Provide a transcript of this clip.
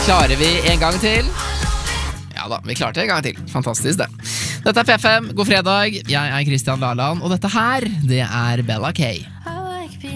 Klarer vi en gang til? Ja da, vi klarte en gang til. Fantastisk det. Dette er P5, god fredag. Jeg er Kristian Laland, og dette her, det er Bella K.